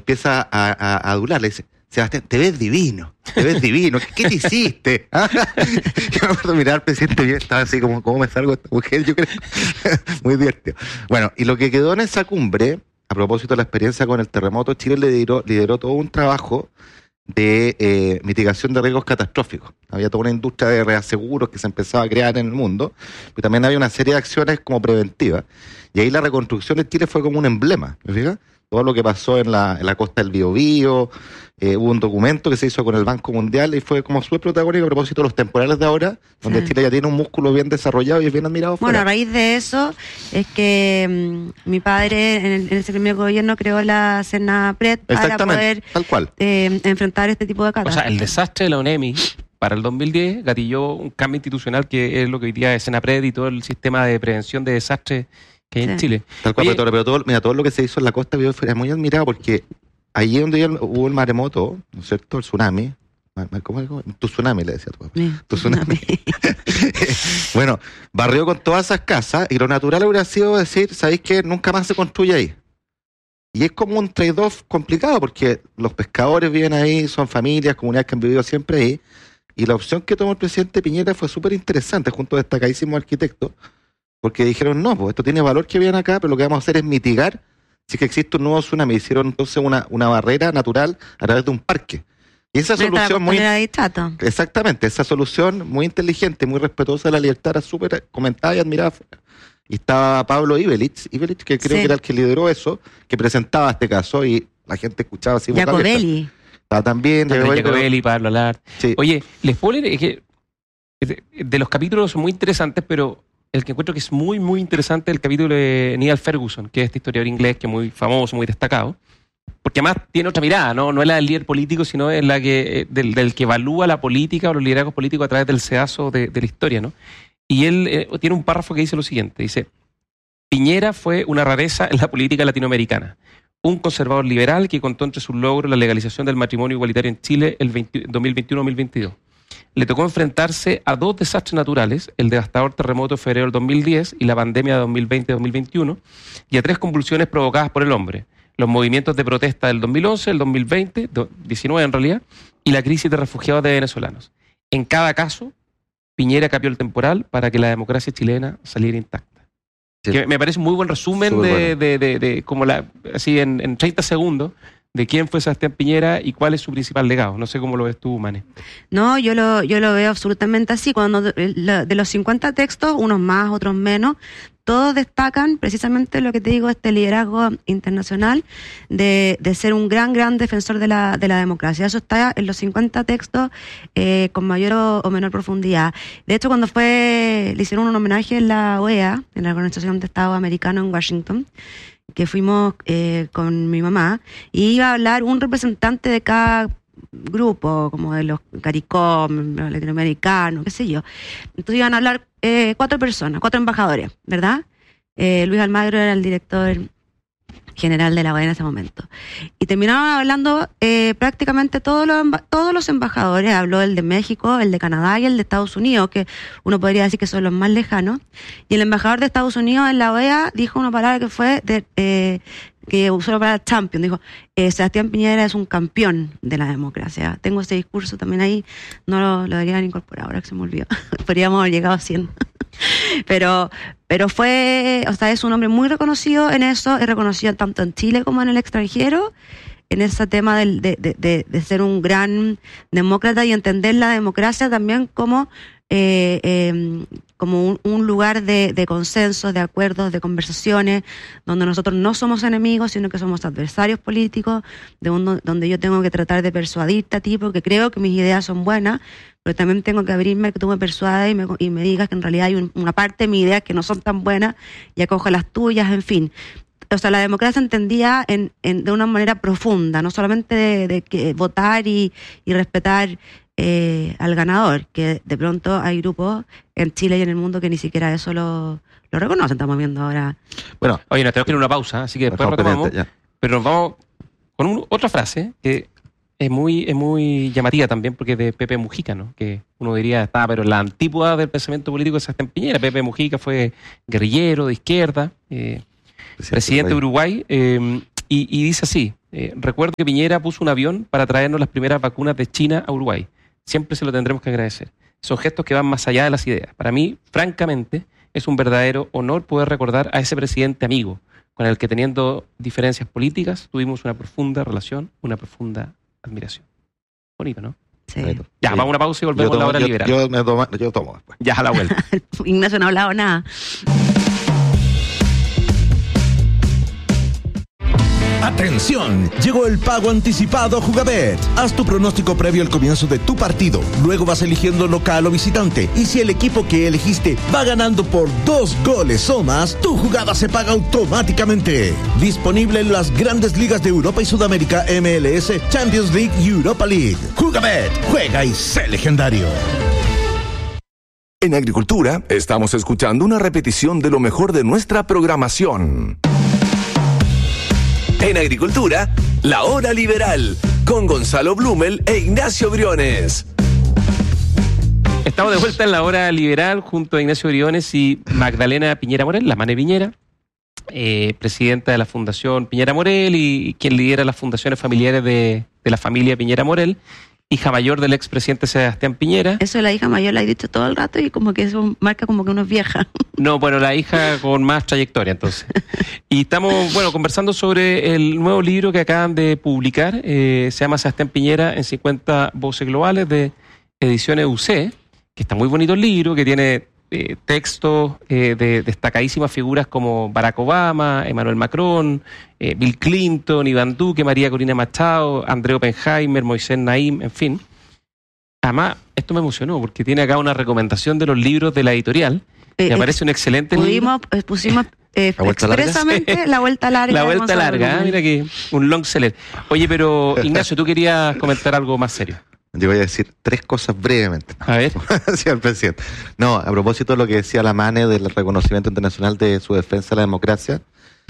empieza a adular, le dice: Sebastián, te ves divino, ¿qué te hiciste? Yo me acuerdo mirar al presidente y estaba así como, ¿cómo me salgo de esta mujer? Yo creo, muy divertido. Bueno, y lo que quedó en esa cumbre, a propósito de la experiencia con el terremoto, Chile lideró todo un trabajo de mitigación de riesgos catastróficos. Había toda una industria de reaseguros que se empezaba a crear en el mundo, pero también había una serie de acciones como preventivas. Y ahí la reconstrucción de Chile fue como un emblema, ¿me fijas? Todo lo que pasó en la costa del Biobío, hubo un documento que se hizo con el Banco Mundial y fue como súper protagónico a propósito de los temporales de ahora, donde Chile ya tiene un músculo bien desarrollado y es bien admirado fuera. Bueno, a raíz de eso es que mi padre en ese primer gobierno creó la Senapred para poder tal cual. enfrentar este tipo de catástrofes. O sea, el desastre de la UNEMI para el 2010 gatilló un cambio institucional que es lo que hoy día es Senapred y todo el sistema de prevención de desastres que hay en Chile. Tal cual, pero todo lo que se hizo en la costa fue muy admirado porque allí donde hubo el maremoto, ¿no es cierto? El tsunami. ¿Cómo? Tu tsunami, le decía a tu papá. Tu tsunami. Bueno, barrió con todas esas casas y lo natural hubiera sido decir: ¿sabéis qué? Nunca más se construye ahí. Y es como un trade-off complicado porque los pescadores viven ahí, son familias, comunidades que han vivido siempre ahí. Y la opción que tomó el presidente Piñera fue súper interesante, junto a destacadísimos arquitectos, porque dijeron: no, pues esto tiene valor que vivan acá, pero lo que vamos a hacer es mitigar si es que existe un nuevo tsunami. Hicieron entonces una barrera natural a través de un parque. Y esa solución muy... Exactamente, esa solución muy inteligente, muy respetuosa de la libertad, era súper comentada y admirada. Y estaba Pablo Ibelich, que creo que era el que lideró eso, que presentaba este caso y la gente escuchaba así. Jacobelli. Estaba también Jacobelli, Pablo Alart. Sí. Oye, les puedo leer, es que de los capítulos son muy interesantes, pero el que encuentro que es muy, muy interesante es el capítulo de Niall Ferguson, que es este historiador inglés que es muy famoso, muy destacado, porque además tiene otra mirada, no es la del líder político, sino es la que del que evalúa la política o los liderazgos políticos a través del sedazo de la historia, ¿no? Y él tiene un párrafo que dice lo siguiente, dice: Piñera fue una rareza en la política latinoamericana, un conservador liberal que contó entre sus logros la legalización del matrimonio igualitario en Chile el 2021-2022. Le tocó enfrentarse a dos desastres naturales, el devastador terremoto de febrero del 2010 y la pandemia de 2020-2021, y a tres convulsiones provocadas por el hombre: los movimientos de protesta del 2011, el 2020, 19 en realidad, y la crisis de refugiados de venezolanos. En cada caso, Piñera capió el temporal para que la democracia chilena saliera intacta. Sí. Que me parece un muy buen resumen de como así en 30 segundos, de quién fue Sebastián Piñera y cuál es su principal legado. No sé cómo lo ves tú, Mane. No, yo lo veo absolutamente así. Cuando de los 50 textos, unos más, otros menos, todos destacan precisamente lo que te digo, este liderazgo internacional de ser un gran defensor de la democracia. Eso está en los 50 textos con mayor o menor profundidad. De hecho, cuando le hicieron un homenaje en la OEA, en la Organización de Estados Americanos en Washington, que fuimos con mi mamá, y iba a hablar un representante de cada grupo, como de los CARICOM, los latinoamericanos, qué sé yo. Entonces iban a hablar 4 personas, 4 embajadores, ¿verdad? Luis Almagro era el director general de la OEA en ese momento. Y terminaron hablando prácticamente todos los embajadores. Habló el de México, el de Canadá y el de Estados Unidos, que uno podría decir que son los más lejanos. Y el embajador de Estados Unidos en la OEA dijo una palabra que fue que usó la palabra champion. Dijo: Sebastián Piñera es un campeón de la democracia. Tengo ese discurso también ahí, no lo deberían incorporar, ahora que se me olvidó. Podríamos haber llegado a 100. Pero fue, o sea, es un hombre muy reconocido en eso, es reconocido tanto en Chile como en el extranjero, en ese tema de ser un gran demócrata y entender la democracia también como un lugar de consensos, de acuerdos, de conversaciones, donde nosotros no somos enemigos, sino que somos adversarios políticos, donde yo tengo que tratar de persuadirte a ti, porque creo que mis ideas son buenas, pero también tengo que abrirme a que tú me persuadas y me digas que en realidad hay una parte de mis ideas que no son tan buenas y acoge las tuyas, en fin. O sea, la democracia entendía de una manera profunda, no solamente de que votar y respetar al ganador, que de pronto hay grupos en Chile y en el mundo que ni siquiera eso lo reconocen. Estamos viendo ahora. Bueno, oye, nos tenemos que ir a una pausa, así que después retomamos, pero nos vamos con otra frase que es muy llamativa también, porque es de Pepe Mujica, ¿no? Que uno diría está, pero la antípoda del pensamiento político de Sebastián Piñera. Pepe Mujica fue guerrillero de izquierda, presidente de Uruguay, y dice así, Recuerdo que Piñera puso un avión para traernos las primeras vacunas de China a Uruguay. Siempre se lo tendremos que agradecer. Son gestos que van más allá de las ideas. Para mí, francamente, es un verdadero honor poder recordar a ese presidente amigo, con el que, teniendo diferencias políticas, tuvimos una profunda relación, una profunda admiración. Bonito, ¿no? Sí. Ya, vamos a una pausa y volvemos a la hora liberal. Yo tomo después. Ya, a la vuelta. Ignacio no ha hablado nada. ¡Atención! Llegó el pago anticipado Jugabet. Haz tu pronóstico previo al comienzo de tu partido. Luego vas eligiendo local o visitante. Y si el equipo que elegiste va ganando por 2 goles o más, tu jugada se paga automáticamente. Disponible en las grandes ligas de Europa y Sudamérica, MLS, Champions League y Europa League. Jugabet. Juega y sé legendario. En Agricultura, estamos escuchando una repetición de lo mejor de nuestra programación. En Agricultura, La Hora Liberal, con Gonzalo Blumel e Ignacio Briones. Estamos de vuelta en La Hora Liberal junto a Ignacio Briones y Magdalena Piñera Morel, la Mane Piñera, presidenta de la Fundación Piñera Morel y quien lidera las fundaciones familiares de la familia Piñera Morel, hija mayor del expresidente Sebastián Piñera. Eso la hija mayor la he dicho todo el rato y como que eso marca como que uno es vieja. No, bueno, la hija con más trayectoria, entonces. Y estamos, conversando sobre el nuevo libro que acaban de publicar. Se llama Sebastián Piñera en 50 voces globales, de Ediciones UC, que está muy bonito el libro, que tiene textos de destacadísimas figuras como Barack Obama, Emmanuel Macron, Bill Clinton, Iván Duque, María Corina Machado, André Oppenheimer, Moisés Naim, en fin. Además, esto me emocionó porque tiene acá una recomendación de los libros de la editorial. Me parece un excelente libro. Pusimos expresamente La Vuelta Larga. La Vuelta Larga, mira que un long seller. Oye, pero Ignacio, tú querías comentar algo más serio. Yo voy a decir 3 cosas brevemente. A ver. Hacia el presidente. No, a propósito de lo que decía la Mane del reconocimiento internacional de su defensa de la democracia,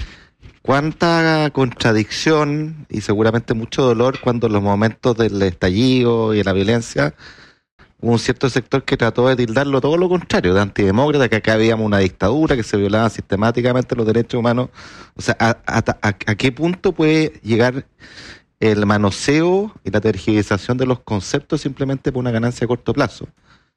cuánta contradicción y seguramente mucho dolor cuando en los momentos del estallido y de la violencia hubo un cierto sector que trató de tildarlo todo lo contrario, de antidemócrata, que acá habíamos una dictadura, que se violaban sistemáticamente los derechos humanos. O sea, ¿a qué punto puede llegar el manoseo y la tergiversación de los conceptos simplemente por una ganancia a corto plazo?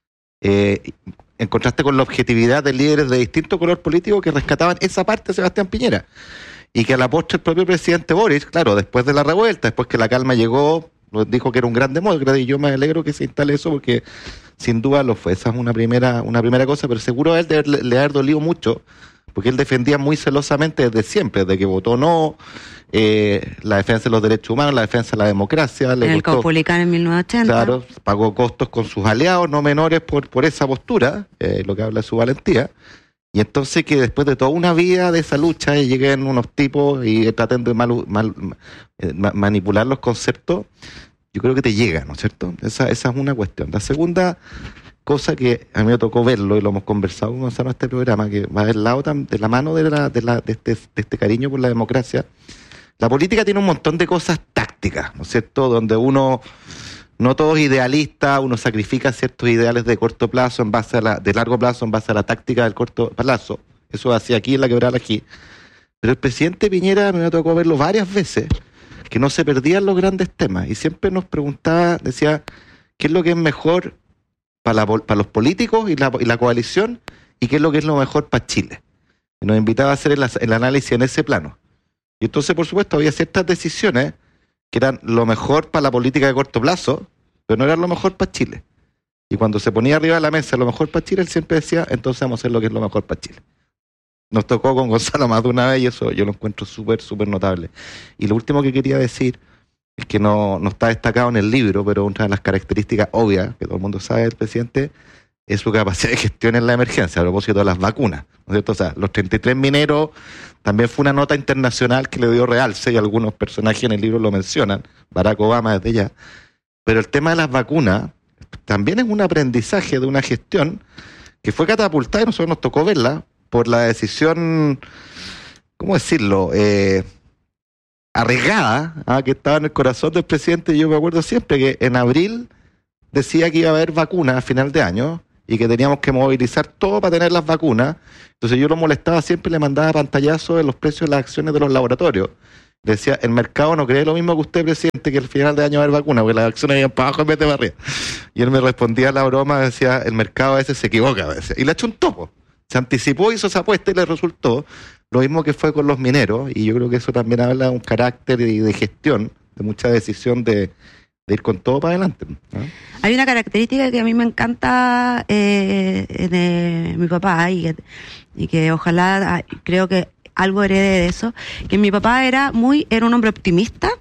En contraste con la objetividad de líderes de distinto color político que rescataban esa parte de Sebastián Piñera. Y que a la postre el propio presidente Boris, claro, después de la revuelta, después que la calma llegó, dijo que era un gran demócrata, y yo me alegro que se instale eso porque sin duda lo fue. Esa es una primera cosa, pero seguro a él le ha dolido mucho, porque él defendía muy celosamente desde siempre, desde que votó no, la defensa de los derechos humanos, la defensa de la democracia. En el Caupolicán en 1980. Claro, pagó costos con sus aliados, no menores por esa postura, lo que habla de su valentía. Y entonces que después de toda una vida de esa lucha lleguen unos tipos y traten de manipular los conceptos, yo creo que te llega, ¿no es cierto? Esa es una cuestión. La segunda cosa que a mí me tocó verlo, y lo hemos conversado con Gonzalo en este programa, que va del lado de la mano de este cariño por la democracia. La política tiene un montón de cosas tácticas, ¿no es cierto? Donde uno, no todo es idealista, uno sacrifica ciertos ideales de corto plazo de largo plazo en base a la táctica del corto plazo. Eso hacía aquí en la Quebrada aquí. Pero el presidente Piñera me tocó verlo varias veces, que no se perdían los grandes temas y siempre nos preguntaba, decía, ¿qué es lo que es mejor para los políticos y la coalición? ¿Y qué es lo que es lo mejor para Chile? Y nos invitaba a hacer el análisis en ese plano. Y entonces, por supuesto, había ciertas decisiones que eran lo mejor para la política de corto plazo, pero no eran lo mejor para Chile. Y cuando se ponía arriba de la mesa lo mejor para Chile, él siempre decía, entonces vamos a hacer lo que es lo mejor para Chile. Nos tocó con Gonzalo más de una vez y eso yo lo encuentro súper, súper notable. Y lo último que quería decir es que no está destacado en el libro, pero una de las características obvias que todo el mundo sabe del presidente es su capacidad de gestión en la emergencia, a propósito de las vacunas, ¿no es cierto? O sea, los 33 mineros también fue una nota internacional que le dio realce, y algunos personajes en el libro lo mencionan, Barack Obama desde ya. Pero el tema de las vacunas también es un aprendizaje de una gestión que fue catapultada, y nosotros nos tocó verla, por la decisión, ¿cómo decirlo?, arriesgada, que estaba en el corazón del presidente. Yo me acuerdo siempre que en abril decía que iba a haber vacunas a final de año y que teníamos que movilizar todo para tener las vacunas. Entonces yo lo molestaba siempre, le mandaba pantallazos de los precios de las acciones de los laboratorios. decía, el mercado no cree lo mismo que usted, presidente, que al final de año va a haber vacuna, porque las acciones iban para abajo en vez de para arriba. Y él me respondía a la broma, decía, el mercado a veces se equivoca, decía. Y le echó un topo. Se anticipó, hizo esa apuesta y le resultó. Lo mismo que fue con los mineros, y yo creo que eso también habla de un carácter de gestión, de mucha decisión de ir con todo para adelante, ¿no? Hay una característica que a mí me encanta de mi papá y que ojalá, creo que algo herede de eso, que mi papá era un hombre optimista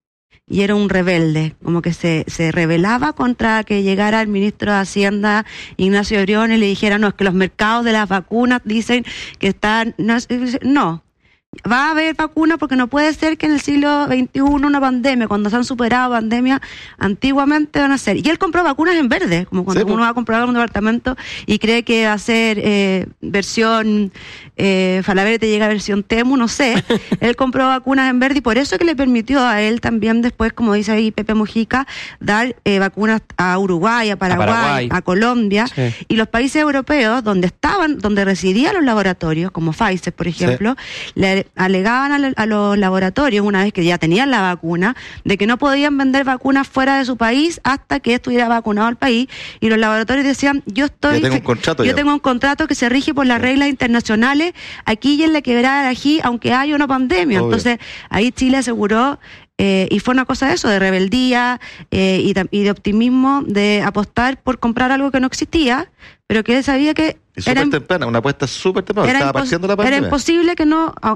y era un rebelde, como que se rebelaba contra que llegara el ministro de Hacienda, Ignacio Briones, y le dijera, no, es que los mercados de las vacunas dicen que están... No. Va a haber vacuna porque no puede ser que en el siglo XXI una pandemia, cuando se han superado pandemias antiguamente, van a ser. Y él compró vacunas en verde, como cuando uno va a comprar un departamento y cree que va a ser versión Falabella te llega versión Temu, no sé. Él compró vacunas en verde y por eso que le permitió a él también después, como dice ahí Pepe Mujica, dar vacunas a Uruguay, a Paraguay, a Colombia. Sí. Y los países europeos donde residían los laboratorios, como Pfizer, por ejemplo, le alegaban a los laboratorios, una vez que ya tenían la vacuna, de que no podían vender vacunas fuera de su país hasta que estuviera vacunado el país, y los laboratorios decían, yo tengo un contrato que se rige por las reglas internacionales aquí y en la quebrada de Ají, aunque haya una pandemia. Obvio. Entonces ahí Chile aseguró, y fue una cosa de eso, de rebeldía y de optimismo, de apostar por comprar algo que no existía, pero que él sabía que una apuesta súper temprana, estaba partiendo la pandemia. Era imposible que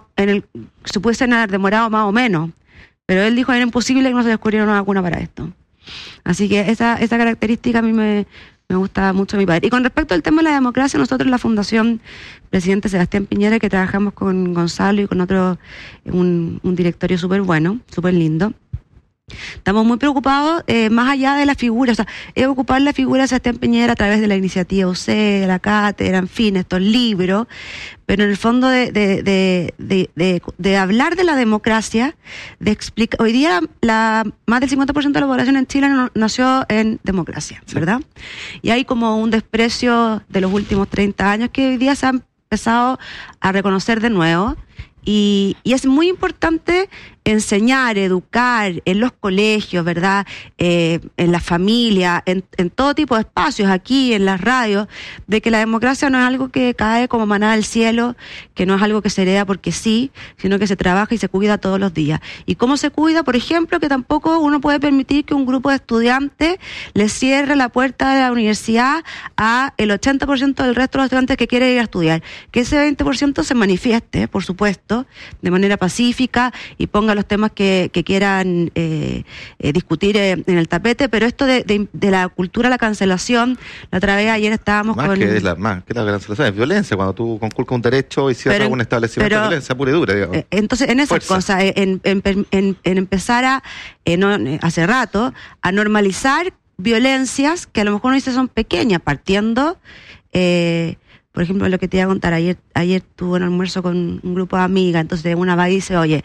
se pudiese haber demorado más o menos, pero él dijo, era imposible que no se descubriera una vacuna para esto. Así que esa característica a mí me gusta mucho de mi padre. Y con respecto al tema de la democracia, nosotros en la Fundación Presidente Sebastián Piñera, que trabajamos con Gonzalo y con otro, un directorio súper bueno, súper lindo, estamos muy preocupados, más allá de la figura, o sea, es ocupar la figura de Sebastián Piñera a través de la iniciativa UC, de la cátedra, en fin, estos libros, pero en el fondo de hablar de la democracia, de explicar, hoy día más del 50% de la población en Chile nació en democracia, ¿verdad? Y hay como un desprecio de los últimos 30 años que hoy día se ha empezado a reconocer de nuevo. Y es muy importante enseñar, educar en los colegios, ¿verdad? En la familia, en todo tipo de espacios, aquí, en las radios, de que la democracia no es algo que cae como maná del cielo, que no es algo que se hereda porque sí, sino que se trabaja y se cuida todos los días. ¿Y cómo se cuida? Por ejemplo, que tampoco uno puede permitir que un grupo de estudiantes le cierre la puerta de la universidad a el 80% del resto de los estudiantes que quieren ir a estudiar. Que ese 20% se manifieste, por supuesto, de manera pacífica y ponga los temas que quieran discutir en el tapete, pero esto de la cultura de la cancelación, la otra vez ayer estábamos más que la cancelación, es violencia, cuando tú conculcas un derecho y cierras un establecimiento de violencia pura y dura, digamos. Entonces, en esas cosas, en empezar hace rato, a normalizar violencias que a lo mejor no son pequeñas, partiendo... por ejemplo, lo que te iba a contar, ayer tuve un almuerzo con un grupo de amigas, entonces una va y dice, oye,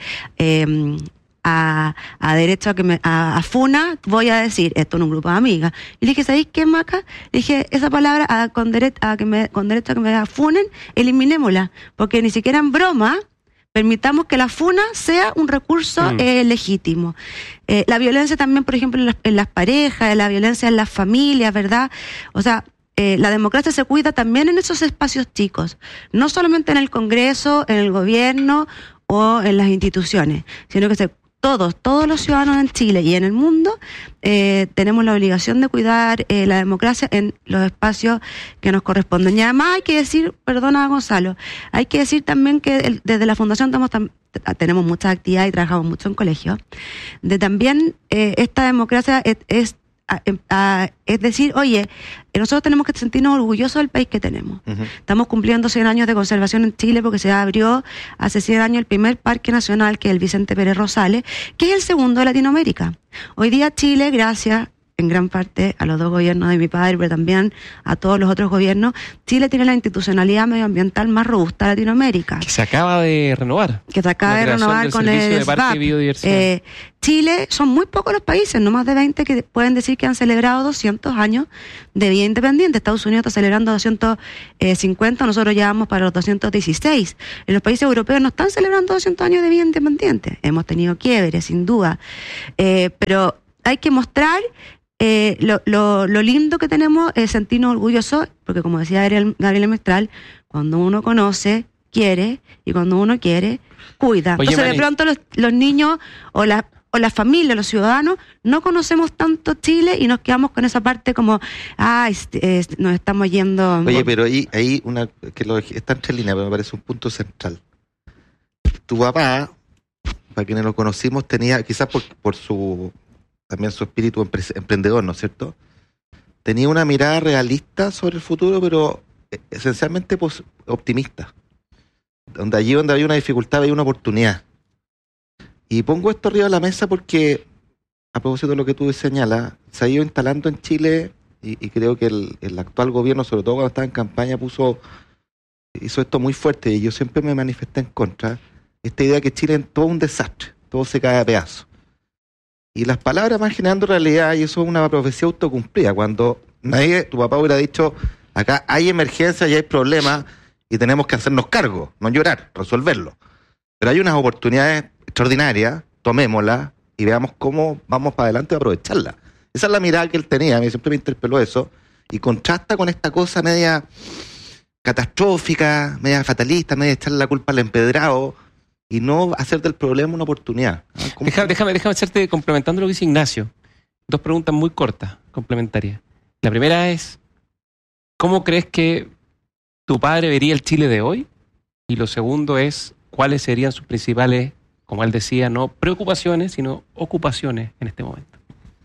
a derecho a FUNA voy a decir esto en un grupo de amigas. Y le dije, ¿sabéis qué, Maca? Le dije, esa palabra con derecho a que me funen, eliminémosla, porque ni siquiera en broma permitamos que la FUNA sea un recurso legítimo. La violencia también, por ejemplo, en las parejas, la violencia en las familias, ¿verdad? O sea, la democracia se cuida también en esos espacios chicos, no solamente en el Congreso, en el gobierno o en las instituciones, sino que todos los ciudadanos en Chile y en el mundo tenemos la obligación de cuidar la democracia en los espacios que nos corresponden. Y además hay que decir, perdona Gonzalo, hay que decir también que desde la Fundación tenemos muchas actividades y trabajamos mucho en colegios, de también esta democracia es decir, oye, nosotros tenemos que sentirnos orgullosos del país que tenemos. Uh-huh. Estamos cumpliendo 100 años de conservación en Chile porque se abrió hace 100 años el primer parque nacional, que es el Vicente Pérez Rosales, que es el segundo de Latinoamérica. Hoy día Chile, gracias en gran parte a los dos gobiernos de mi padre, pero también a todos los otros gobiernos, Chile tiene la institucionalidad medioambiental más robusta de Latinoamérica. Que se acaba de renovar. Que se acaba de renovar con el SBAP. Chile, son muy pocos los países, no más de 20, que pueden decir que han celebrado 200 años de vida independiente. Estados Unidos está celebrando 250, nosotros ya vamos para los 216. En los países europeos no están celebrando 200 años de vida independiente. Hemos tenido quiebres, sin duda. Pero hay que mostrar lo lindo que tenemos, sentirnos orgullosos, porque como decía Gabriela Mestral, cuando uno conoce, quiere, y cuando uno quiere, cuida. Oye, entonces, de pronto los niños o las familias, los ciudadanos, no conocemos tanto Chile y nos quedamos con esa parte como, nos estamos yendo. Oye, pero hay una que está entre líneas, pero me parece un punto central. Tu papá, para quienes lo conocimos, tenía, quizás por también su espíritu emprendedor, ¿no es cierto? Tenía una mirada realista sobre el futuro, pero esencialmente optimista. Donde había una dificultad, había una oportunidad. Y pongo esto arriba de la mesa porque, a propósito de lo que tú señalas, se ha ido instalando en Chile, y creo que el actual gobierno, sobre todo cuando estaba en campaña, hizo esto muy fuerte, y yo siempre me manifesté en contra, esta idea que Chile es todo un desastre, todo se cae a pedazos. Y las palabras van generando realidad, y eso es una profecía autocumplida. Cuando tu papá hubiera dicho, acá hay emergencia y hay problemas, y tenemos que hacernos cargo, no llorar, resolverlo. Pero hay unas oportunidades extraordinarias, tomémoslas y veamos cómo vamos para adelante y aprovecharlas. Esa es la mirada que él tenía, a mí siempre me interpeló eso, y contrasta con esta cosa media catastrófica, media fatalista, media echarle la culpa al empedrado, y no hacer del problema una oportunidad. Déjame hacerte, complementando lo que dice Ignacio, dos preguntas muy cortas, complementarias. La primera es, ¿cómo crees que tu padre vería el Chile de hoy? Y lo segundo es, ¿cuáles serían sus principales, como él decía, no preocupaciones, sino ocupaciones en este momento?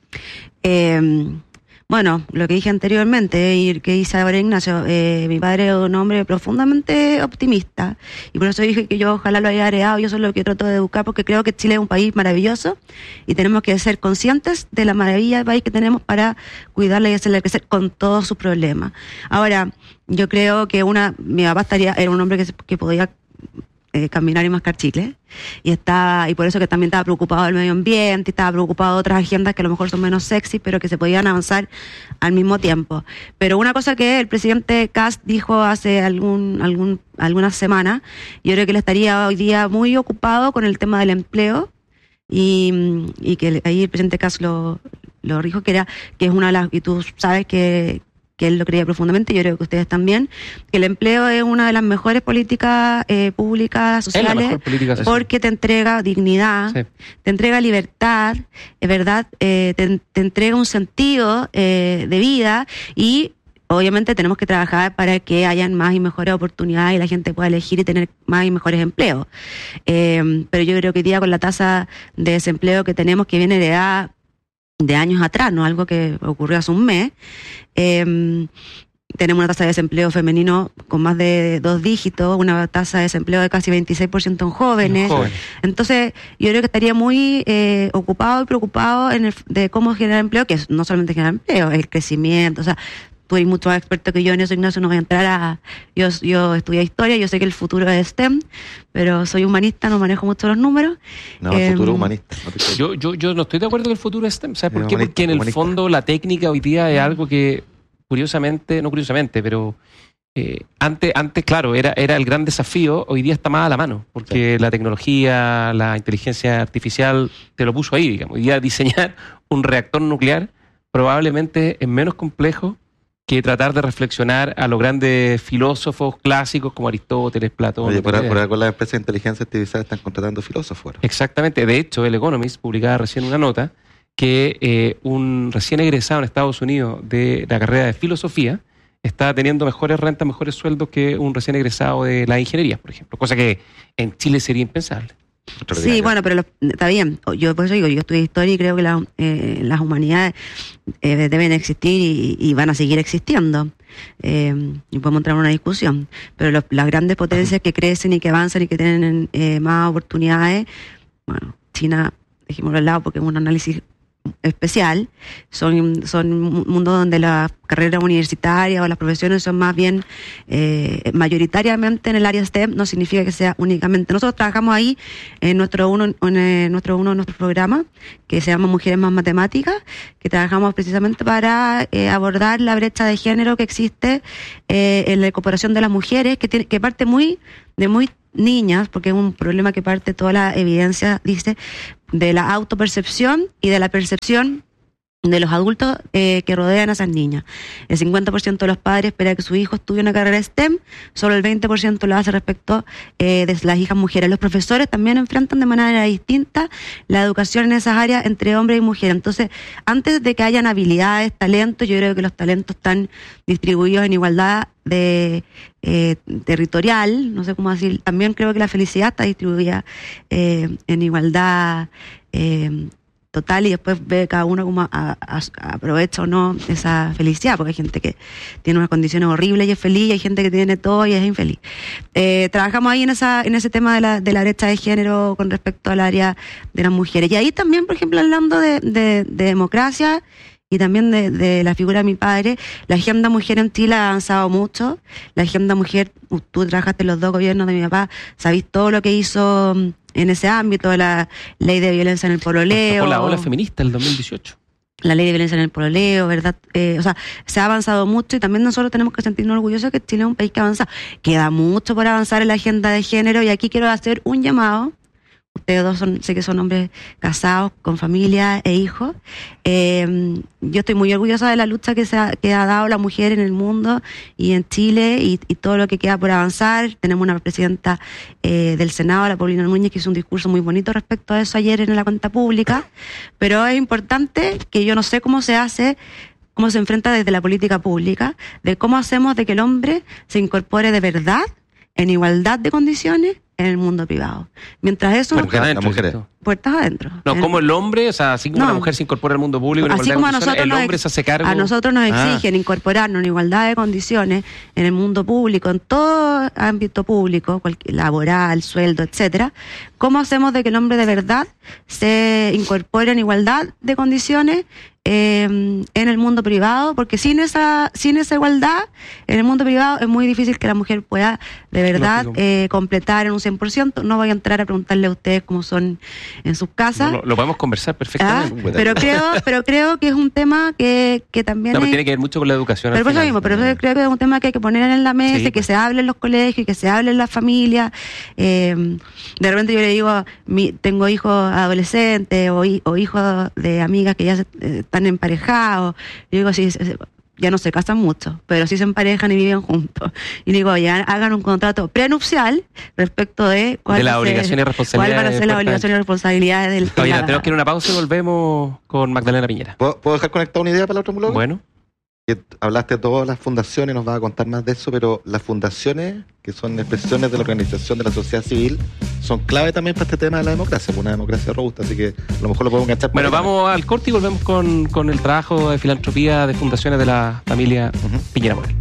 Bueno, lo que dije anteriormente y que dice ahora Ignacio, mi padre es un hombre profundamente optimista, y por eso dije que yo ojalá lo haya heredado. Yo eso es lo que trato de educar, porque creo que Chile es un país maravilloso y tenemos que ser conscientes de la maravilla del país que tenemos para cuidarla y hacerla crecer con todos sus problemas. Ahora, yo creo que mi papá era un hombre que podía caminar y mascar chicle, y por eso que también estaba preocupado del medio ambiente, y estaba preocupado de otras agendas que a lo mejor son menos sexy, pero que se podían avanzar al mismo tiempo. Pero una cosa que el presidente Kast dijo hace algunas semanas, yo creo que él estaría hoy día muy ocupado con el tema del empleo, y que ahí el presidente Kast lo dijo, que es una de las, y tú sabes que él lo creía profundamente, yo creo que ustedes también, que el empleo es una de las mejores políticas públicas sociales, porque te entrega dignidad, sí, te entrega libertad, es verdad, te entrega un sentido de vida, y obviamente tenemos que trabajar para que hayan más y mejores oportunidades y la gente pueda elegir y tener más y mejores empleos. Pero yo creo que hoy día, con la tasa de desempleo que tenemos, que viene heredada de años atrás, no algo que ocurrió hace un mes, tenemos una tasa de desempleo femenino con más de 2 dígitos, una tasa de desempleo de casi 26% en jóvenes. Entonces, yo creo que estaría muy ocupado y preocupado de cómo generar empleo, que es no solamente generar empleo, es el crecimiento. O sea, tú eres mucho más experto que yo en eso, Ignacio, no voy a entrar yo estudié historia, yo sé que el futuro es STEM, pero soy humanista, no manejo mucho los números. No, el futuro es humanista. Yo no estoy de acuerdo con el futuro es STEM. ¿Sabes por qué? Porque en el fondo la técnica hoy día es algo que, pero antes, claro, era el gran desafío. Hoy día está más a la mano, porque la tecnología, la inteligencia artificial te lo puso ahí, digamos. Hoy día diseñar un reactor nuclear probablemente es menos complejo que tratar de reflexionar a los grandes filósofos clásicos como Aristóteles, Platón. Oye, por algo las empresas de inteligencia artificial están contratando filósofos. Exactamente. De hecho, el Economist publicaba recién una nota que un recién egresado en Estados Unidos de la carrera de filosofía está teniendo mejores rentas, mejores sueldos que un recién egresado de la ingeniería, por ejemplo. Cosa que en Chile sería impensable. Sí, bueno, pero está bien. Yo por eso digo, yo estudié historia y creo que las humanidades deben existir y van a seguir existiendo. Y podemos entrar en una discusión. Pero las grandes potencias que crecen y que avanzan y que tienen más oportunidades, bueno, China, dejémoslo al lado porque es un análisis especial, son mundos donde las carreras universitarias o las profesiones son más bien mayoritariamente en el área STEM, no significa que sea únicamente. Nosotros trabajamos ahí en uno de nuestros programas, que se llama Mujeres Más Matemáticas, que trabajamos precisamente para abordar la brecha de género que existe en la incorporación de las mujeres, que parte muy niñas, porque es un problema que parte toda la evidencia, dice, de la autopercepción y de la percepción de los adultos que rodean a esas niñas. El 50% de los padres espera que su hijo estudie una carrera STEM, solo el 20% lo hace respecto de las hijas mujeres. Los profesores también enfrentan de manera distinta la educación en esas áreas entre hombres y mujeres. Entonces, antes de que hayan habilidades, talentos, yo creo que los talentos están distribuidos en igualdad de territorial, no sé cómo decir. También creo que la felicidad está distribuida en igualdad total, y después ve cada uno cómo aprovecha o no esa felicidad, porque hay gente que tiene unas condiciones horribles y es feliz, y hay gente que tiene todo y es infeliz. Trabajamos ahí en ese tema de la brecha de género con respecto al área de las mujeres. Y ahí también, por ejemplo, hablando de democracia y también de la figura de mi padre, la agenda mujer en Chile ha avanzado mucho. La agenda mujer, tú trabajaste en los dos gobiernos de mi papá, sabís todo lo que hizo en ese ámbito, la ley de violencia en el pololeo. Con la ola feminista del 2018. La ley de violencia en el pololeo, ¿verdad? O sea, se ha avanzado mucho, y también nosotros tenemos que sentirnos orgullosos que Chile es un país que avanza. Queda mucho por avanzar en la agenda de género, y aquí quiero hacer un llamado. Ustedes dos sé que son hombres casados, con familia e hijos. Yo estoy muy orgullosa de la lucha que ha dado la mujer en el mundo y en Chile, y todo lo que queda por avanzar. Tenemos una presidenta del Senado, la Paulina Núñez, que hizo un discurso muy bonito respecto a eso ayer en la cuenta pública. Pero es importante, que yo no sé cómo se enfrenta desde la política pública, de cómo hacemos de que el hombre se incorpore de verdad, en igualdad de condiciones, en el mundo privado. Mientras eso... Puertas adentro. No, como el hombre, o sea, así como la mujer se incorpora al mundo público, en así igualdad como de condiciones, el hombre se hace cargo. A nosotros nos exigen incorporarnos en igualdad de condiciones en el mundo público, en todo ámbito público, laboral, sueldo, etcétera. ¿Cómo hacemos de que el hombre de verdad se incorpore en igualdad de condiciones en el mundo privado? Porque sin esa igualdad en el mundo privado es muy difícil que la mujer pueda de verdad completar en un 100%. No voy a entrar a preguntarle a ustedes cómo son en sus casas. Lo podemos conversar perfectamente. Pero creo que es un tema que también tiene que ver mucho con la educación. Pero creo que es un tema que hay que poner en la mesa, y que se hable en los colegios, y que se hable en las familias. De repente yo le digo, tengo hijos adolescentes o hijos de amigas que ya están emparejados. Yo digo, sí, ya no se casan mucho, pero sí se emparejan y viven juntos. Y digo, ya hagan un contrato prenupcial respecto de cuáles van a ser las obligaciones y responsabilidades del... Oye, tenemos que ir a una pausa y volvemos con Magdalena Piñera. ¿Puedo dejar conectada una idea para el otro bloque? Bueno. Hablaste de todas las fundaciones, nos vas a contar más de eso, pero las fundaciones, que son expresiones de la organización de la sociedad civil, son clave también para este tema de la democracia, una democracia robusta, así que a lo mejor lo podemos enganchar. Bueno, vamos al corte y volvemos con el trabajo de filantropía de fundaciones de la familia Piñera Morel.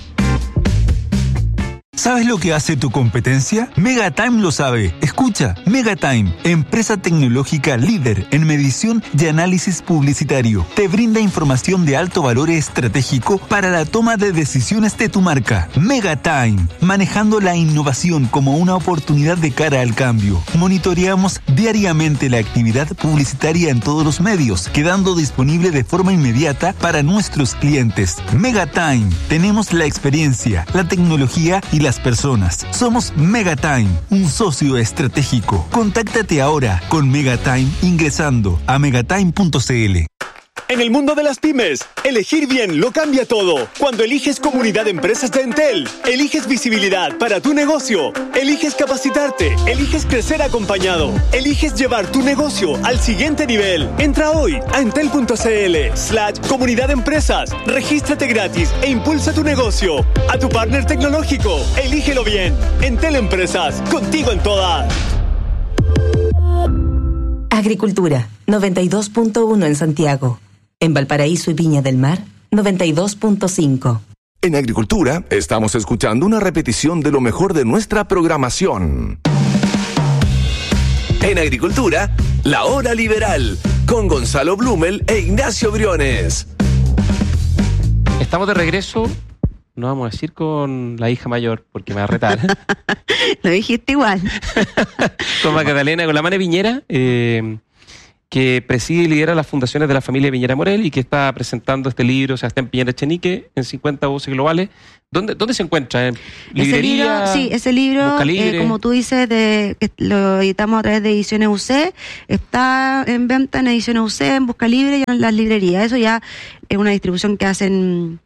¿Sabes lo que hace tu competencia? Megatime lo sabe. Escucha, Megatime, empresa tecnológica líder en medición y análisis publicitario. Te brinda información de alto valor estratégico para la toma de decisiones de tu marca. Megatime, manejando la innovación como una oportunidad de cara al cambio. Monitoreamos diariamente la actividad publicitaria en todos los medios, quedando disponible de forma inmediata para nuestros clientes. Megatime, tenemos la experiencia, la tecnología y las personas. Somos Megatime, un socio estratégico. Contáctate ahora con Megatime ingresando a megatime.cl. En el mundo de las pymes, elegir bien lo cambia todo. Cuando eliges Comunidad de Empresas de Entel, eliges visibilidad para tu negocio, eliges capacitarte, eliges crecer acompañado, eliges llevar tu negocio al siguiente nivel. Entra hoy a entel.cl/comunidad de empresas, regístrate gratis e impulsa tu negocio. A tu partner tecnológico, elígelo bien. Entel Empresas, contigo en todas. Agricultura, 92.1 en Santiago. En Valparaíso y Viña del Mar, 92.5. En Agricultura, estamos escuchando una repetición de lo mejor de nuestra programación. En Agricultura, la hora liberal, con Gonzalo Blumel e Ignacio Briones. Estamos de regreso, no vamos a decir con la hija mayor, porque me va a retar. Lo dijiste igual. Con Magdalena, con la Mane Piñera, que preside y lidera las fundaciones de la familia Piñera Morel y que está presentando este libro, Sebastián Piñera Echenique, en 50 voces globales. ¿Dónde se encuentra? ¿En librería? Ese libro, como tú dices, que lo editamos a través de Ediciones UC, está en venta en Ediciones UC, en Busca Libre y en las librerías. Eso ya es una distribución que hace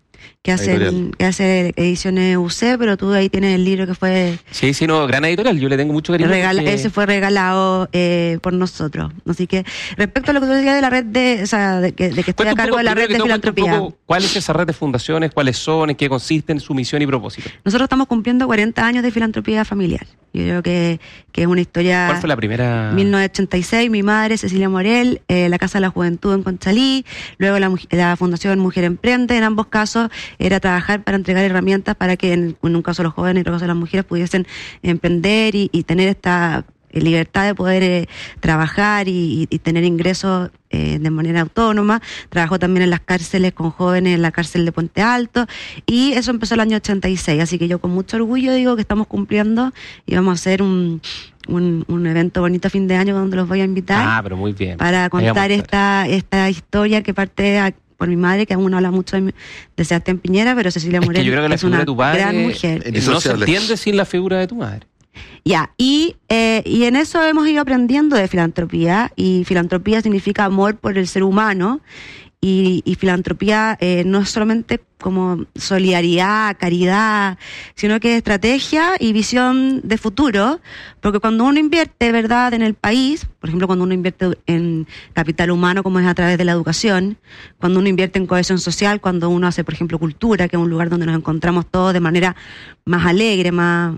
Ediciones UC, pero tú ahí tienes el libro que fue... Sí, no, gran editorial, yo le tengo mucho cariño. Ese fue regalado por nosotros. Así que, respecto a lo que tú decías de la red de que estoy a cargo de la red de filantropía. ¿Cuál es esa red de fundaciones? ¿Cuáles son? ¿En qué consisten? ¿Su misión y propósito? Nosotros estamos cumpliendo 40 años de filantropía familiar. Yo creo que es una historia... ¿Cuál fue la primera? 1986, mi madre, Cecilia Morel, la Casa de la Juventud en Conchalí, luego la Fundación Mujer Emprende. En ambos casos era trabajar para entregar herramientas para que en un caso los jóvenes y en otro caso las mujeres pudiesen emprender y tener esta libertad de poder trabajar y tener ingresos de manera autónoma. Trabajó también en las cárceles con jóvenes en la cárcel de Puente Alto y eso empezó el año 86, así que yo con mucho orgullo digo que estamos cumpliendo y vamos a hacer un evento bonito a fin de año donde los voy a invitar pero muy bien, para contar esta historia que parte por mi madre, que aún habla mucho de Sebastián Piñera, pero Cecilia Morel yo creo que la figura una de tu padre gran mujer. No se entiende sin la figura de tu madre. Ya, y en eso hemos ido aprendiendo de filantropía, y filantropía significa amor por el ser humano, y filantropía no es solamente como solidaridad, caridad, sino que es estrategia y visión de futuro, porque cuando uno invierte, ¿verdad?, en el país, por ejemplo, cuando uno invierte en capital humano, como es a través de la educación, cuando uno invierte en cohesión social, cuando uno hace, por ejemplo, cultura, que es un lugar donde nos encontramos todos de manera más alegre, más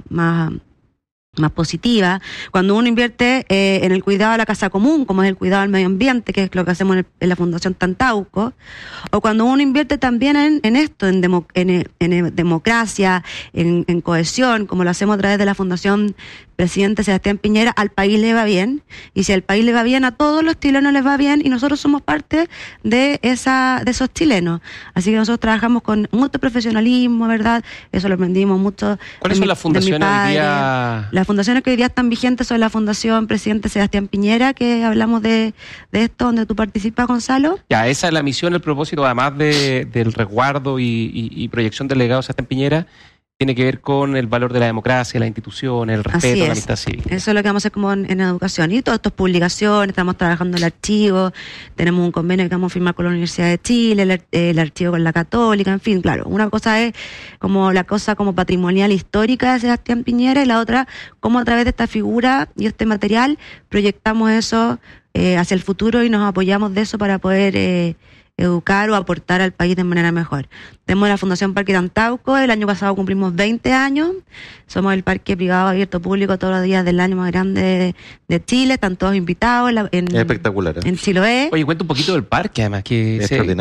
positiva, cuando uno invierte en el cuidado de la casa común, como es el cuidado del medio ambiente, que es lo que hacemos en la Fundación Tantauco, o cuando uno invierte también en esto, en democracia, en cohesión, como lo hacemos a través de la Fundación Presidente Sebastián Piñera, al país le va bien, y si al país le va bien, a todos los chilenos les va bien, y nosotros somos parte de esos chilenos. Así que nosotros trabajamos con mucho profesionalismo, ¿verdad? Eso lo aprendimos mucho. ¿Cuáles son las fundaciones hoy día? Las fundaciones que hoy día están vigentes son la Fundación Presidente Sebastián Piñera, que hablamos de esto, donde tú participas, Gonzalo. Ya, esa es la misión, el propósito, además del resguardo y proyección del legado de Sebastián Piñera, tiene que ver con el valor de la democracia, la institución, el respeto, la amistad cívica. Eso es lo que vamos a hacer como en educación. Y todo esto es publicaciones, estamos trabajando en el archivo, tenemos un convenio que vamos a firmar con la Universidad de Chile, el archivo con la Católica, en fin, claro. Una cosa es como la cosa como patrimonial histórica de Sebastián Piñera, y la otra, cómo a través de esta figura y este material proyectamos eso hacia el futuro y nos apoyamos de eso para poder educar o aportar al país de manera mejor. Tenemos la Fundación Parque Tantauco, el año pasado cumplimos 20 años, somos el parque privado abierto público todos los días del año más grande de Chile, están todos invitados es espectacular, en Chiloé. Oye, cuenta un poquito del parque, además, que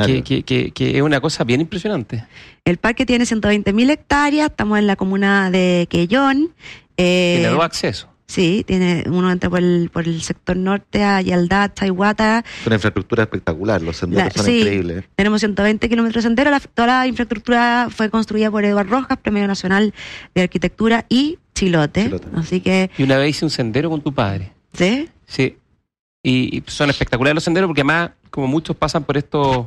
es una cosa bien impresionante. El parque tiene 120.000 hectáreas, estamos en la comuna de Quellón. Tiene dos accesos. Sí, uno entra por el sector norte a Yaldá, Chaihuata. Una infraestructura espectacular, los senderos son increíbles. Tenemos 120 kilómetros de sendero. Toda la infraestructura fue construida por Eduardo Rojas, Premio Nacional de Arquitectura y Chilote. Así que... Y una vez hice un sendero con tu padre. ¿Sí? Sí. Y son espectaculares los senderos porque además, como muchos pasan por estos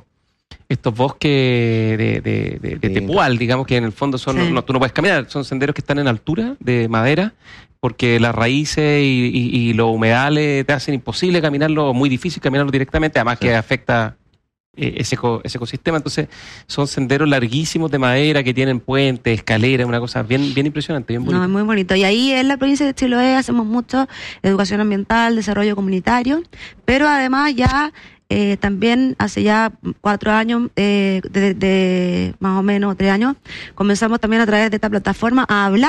bosques de tepual, digamos, que en el fondo son tú no puedes caminar, son senderos que están en altura, de madera, porque las raíces y los humedales te hacen imposible caminarlo, muy difícil caminarlo directamente, además que afecta ese ecosistema. Entonces son senderos larguísimos de madera que tienen puentes, escaleras, una cosa bien impresionante, bien bonita. No, es muy bonito. Y ahí en la provincia de Chiloé hacemos mucho educación ambiental, desarrollo comunitario, pero además ya también hace ya 4 años, de más o menos 3 años, comenzamos también a través de esta plataforma a hablar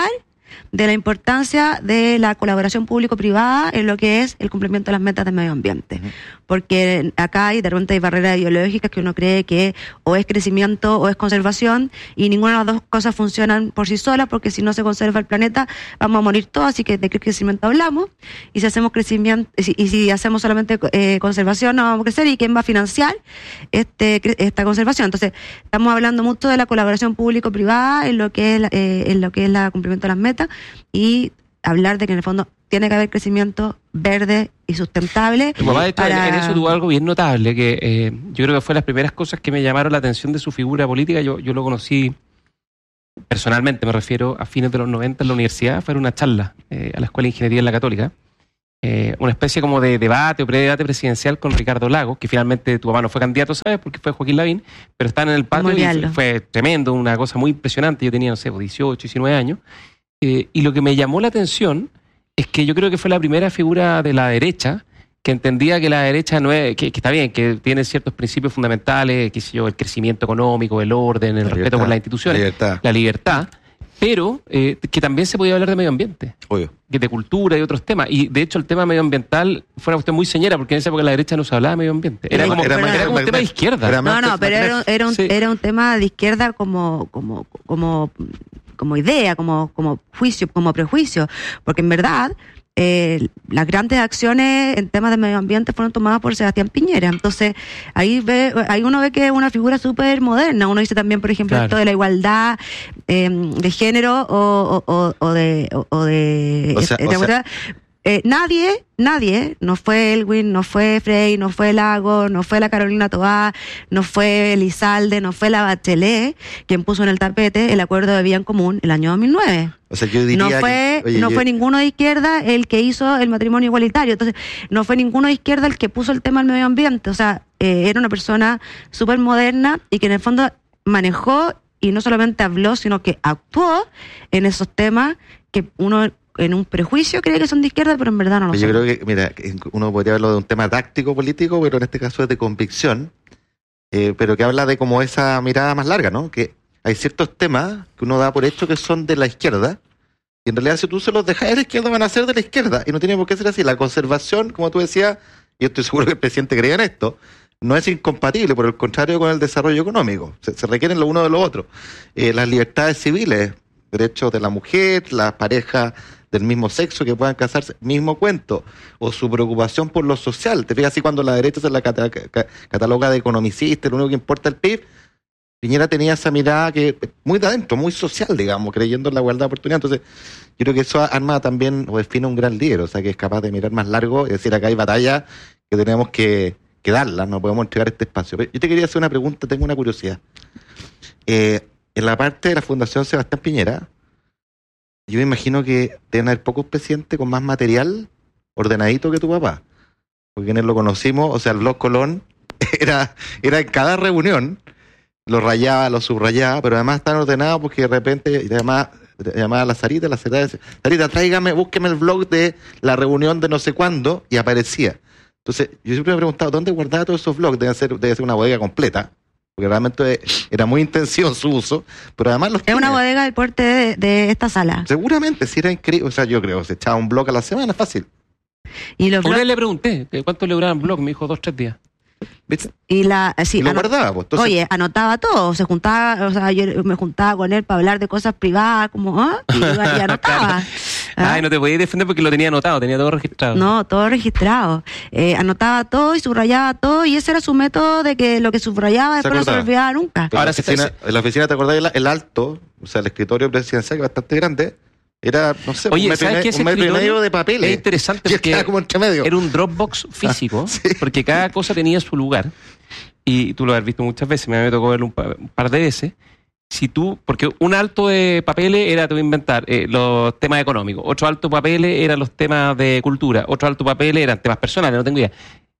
de la importancia de la colaboración público-privada en lo que es el cumplimiento de las metas de medio ambiente. Porque acá de repente hay barreras ideológicas que uno cree que o es crecimiento o es conservación, y ninguna de las dos cosas funcionan por sí solas, porque si no se conserva el planeta vamos a morir todos. Así que de qué crecimiento hablamos, y si hacemos crecimiento y si hacemos solamente conservación no vamos a crecer, y quién va a financiar esta conservación. Entonces estamos hablando mucho de la colaboración público-privada en lo que es el cumplimiento de las metas, y hablar de que en el fondo tiene que haber crecimiento verde y sustentable. Tu papá, de hecho, en eso tuvo algo bien notable, que yo creo que fue las primeras cosas que me llamaron la atención de su figura política. Yo lo conocí personalmente, me refiero, a fines de los 90 en la universidad. Fue una charla a la Escuela de Ingeniería en la Católica, una especie como de debate o predebate presidencial con Ricardo Lagos, que finalmente tu papá no fue candidato, ¿sabes? Porque fue Joaquín Lavín, pero estaban en el patio y fue tremendo, una cosa muy impresionante. Yo tenía, no sé, 18, 19 años. Y lo que me llamó la atención es que yo creo que fue la primera figura de la derecha que entendía que la derecha no es, que está bien, que tiene ciertos principios fundamentales, qué sé yo, el crecimiento económico, el orden, el respeto por las instituciones, la libertad, pero que también se podía hablar de medio ambiente, obvio, que de cultura y otros temas. Y de hecho el tema medioambiental fue una cuestión muy señera, porque en esa época la derecha no se hablaba de medio ambiente. Era como un tema de izquierda. Pero era un tema de izquierda como idea, como juicio, como prejuicio, porque en verdad las grandes acciones en temas de medio ambiente fueron tomadas por Sebastián Piñera. Entonces ahí uno ve que es una figura súper moderna. Uno dice también, por ejemplo, esto de la igualdad de género Nadie, no fue Elwin, no fue Frey, no fue Lago, no fue la Carolina Toá, no fue Elizalde, no fue la Bachelet quien puso en el tapete el acuerdo de vía en común el año 2009. O sea, yo diría no fue ninguno de izquierda el que hizo el matrimonio igualitario. Entonces, no fue ninguno de izquierda el que puso el tema del medio ambiente. O sea, era una persona súper moderna y que en el fondo manejó y no solamente habló, sino que actuó en esos temas que uno en un prejuicio cree que son de izquierda, pero en verdad no lo son. Yo creo que, mira, uno podría hablar de un tema táctico político, pero en este caso es de convicción, pero que habla de como esa mirada más larga, ¿no? Que hay ciertos temas que uno da por hecho que son de la izquierda, y en realidad si tú se los dejas de la izquierda van a ser de la izquierda, y no tiene por qué ser así. La conservación, como tú decías, y yo estoy seguro que el presidente creía en esto, no es incompatible, por el contrario, con el desarrollo económico. Se requieren lo uno de lo otro. Las libertades civiles, derechos de la mujer, las parejas del mismo sexo que puedan casarse, mismo cuento, o su preocupación por lo social. Te fijas así cuando la derecha se la cataloga de economicista, lo único que importa es el PIB. Piñera tenía esa mirada que muy de adentro, muy social, digamos, creyendo en la igualdad de oportunidades. Entonces, yo creo que eso arma también o define un gran líder, o sea, que es capaz de mirar más largo y decir, acá hay batallas que tenemos que darlas, no podemos entregar este espacio. Yo te quería hacer una pregunta, tengo una curiosidad. En la parte de la Fundación Sebastián Piñera, yo me imagino que deben haber pocos presidentes con más material ordenadito que tu papá. Porque quienes lo conocimos, o sea, el blog Colón era en cada reunión, lo rayaba, lo subrayaba, pero además tan ordenado porque de repente llamaba a la Sarita, decía, Sarita, tráigame, búsqueme el blog de la reunión de no sé cuándo, y aparecía. Entonces, yo siempre me he preguntado, ¿dónde guardaba todos esos blogs? Debe ser una bodega completa, porque realmente era muy intensivo su uso, pero además los es una bodega del porte de esta sala. Seguramente, si era increíble, o sea, yo creo, se echaba un blog a la semana, fácil. Y los una vez le pregunté, ¿cuánto le duraban blog? Me dijo 2-3 días. ¿Viste? Y lo guardaba, pues, entonces... Oye, anotaba todo, se juntaba, o sea, yo me juntaba con él para hablar de cosas privadas, como, y anotaba. Ay, no te podías defender porque lo tenía anotado, tenía todo registrado. No, todo registrado. Anotaba todo y subrayaba todo, y ese era su método de que lo que subrayaba después no se olvidaba nunca. Ahora, en la oficina, ¿te acordás? El alto, o sea, el escritorio presidencial, que es bastante grande, era, no sé, oye, un metro y medio de papeles. Es interesante porque como entre medio. Era un Dropbox físico, sí, porque cada cosa tenía su lugar. Y tú lo has visto muchas veces, me tocó verlo un par de veces. Porque un alto de papeles era, te voy a inventar, los temas económicos. Otro alto de papeles eran los temas de cultura. Otro alto de papeles eran temas personales, no tengo idea.